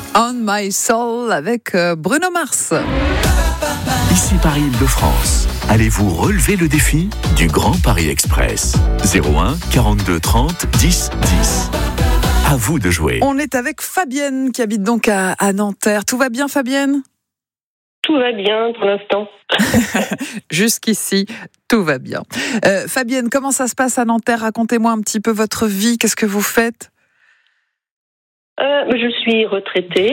On My Soul avec Bruno Mars. Ici Paris-Île-de-France. Allez-vous relever le défi du Grand Paris Express? 01 42 30 10 10. À vous de jouer. On est avec Fabienne qui habite donc à Nanterre. Tout va bien, Fabienne? Tout va bien pour l'instant. Jusqu'ici, tout va bien. Fabienne, comment ça se passe à Nanterre? Racontez-moi un petit peu votre vie. Qu'est-ce que vous faites? Je suis retraitée.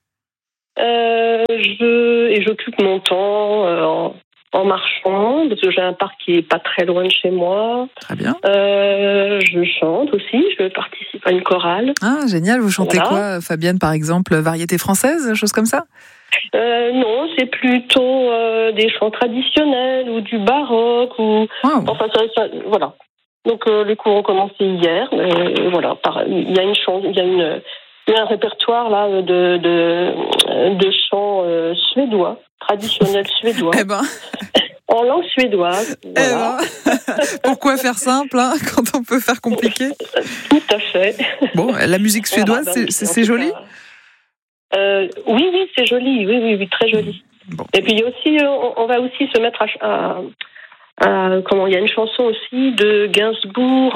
J'occupe mon temps en marchant, parce que j'ai un parc qui est pas très loin de chez moi. Très bien. Je chante aussi, je participe à une chorale. Ah, génial. Vous chantez quoi, Fabienne, par exemple? Variété française, choses comme ça? Non, c'est plutôt des chants traditionnels ou du baroque. Wow. Enfin, voilà. Donc, les cours ont commencé hier. Mais voilà, il y a un répertoire là de chants suédois, traditionnels suédois. Eh ben. En langue suédoise. Voilà. Pourquoi faire simple quand on peut faire compliqué? Tout à fait. Bon, la musique suédoise, voilà, c'est joli? Oui, c'est joli. Oui, très joli. Bon. Et puis aussi, on va aussi se mettre il y a une chanson aussi de Gainsbourg.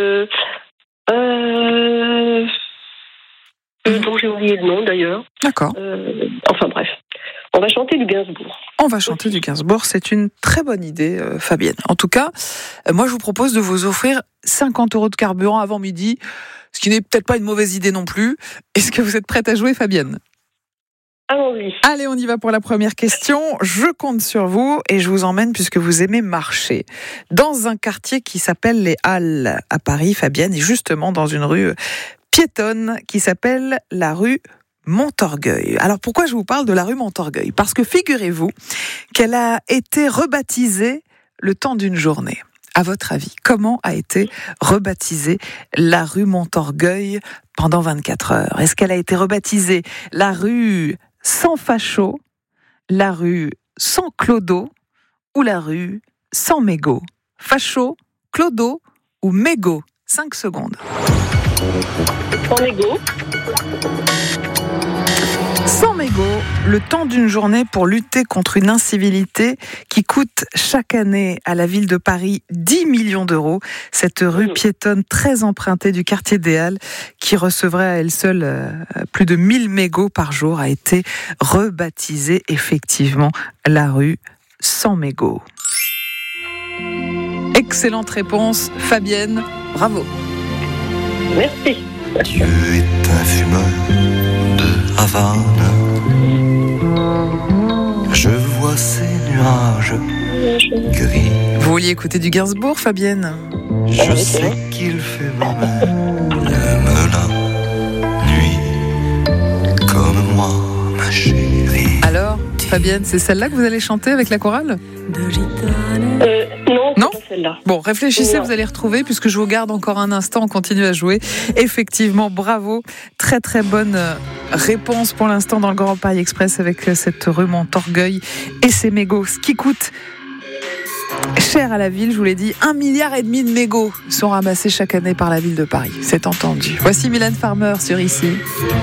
Dont j'ai oublié le nom d'ailleurs. D'accord. Enfin bref, on va chanter du Gainsbourg. On va chanter du Gainsbourg, c'est une très bonne idée, Fabienne. En tout cas, moi je vous propose de vous offrir 50 € de carburant avant midi, ce qui n'est peut-être pas une mauvaise idée non plus. Est-ce que vous êtes prête à jouer, Fabienne? Allons-y. Allez, on y va pour la première question. Je compte sur vous et je vous emmène, puisque vous aimez marcher, dans un quartier qui s'appelle les Halles à Paris, Fabienne, et justement dans une rue piétonne qui s'appelle la rue Montorgueil. Alors pourquoi je vous parle de la rue Montorgueil? Parce que figurez-vous qu'elle a été rebaptisée le temps d'une journée. À votre avis, comment a été rebaptisée la rue Montorgueil pendant 24 heures? Est-ce qu'elle a été rebaptisée la rue sans facho, la rue sans clodo ou la rue sans mégot? Facho, clodo ou mégot? 5 secondes. Sans mégot. Sans mégot, le temps d'une journée pour lutter contre une incivilité qui coûte chaque année à la ville de Paris 10 millions d'euros. Cette rue piétonne très empruntée du quartier des Halles, qui recevrait à elle seule plus de 1000 mégots par jour, a été rebaptisée effectivement la rue sans mégot. Excellente réponse, Fabienne. Bravo. Merci. Dieu est un fumeur de Havane. Je vois ces nuages gris. Vous vouliez écouter du Gainsbourg, Fabienne? Je sais qu'il fait même la nuit comme moi, ma chérie. Alors, Fabienne, c'est celle-là que vous allez chanter avec la chorale? Non, c'est pas celle-là. Bon, réfléchissez, Non. vous allez retrouver, puisque je vous garde encore un instant, on continue à jouer. Effectivement, bravo. Très très bonne réponse pour l'instant dans le Grand Paris Express avec cette rue Montorgueil et ses mégots. Ce qui coûte cher à la ville, je vous l'ai dit, 1,5 milliard de mégots sont ramassés chaque année par la ville de Paris. C'est entendu. Voici Mylène Farmer sur Ici.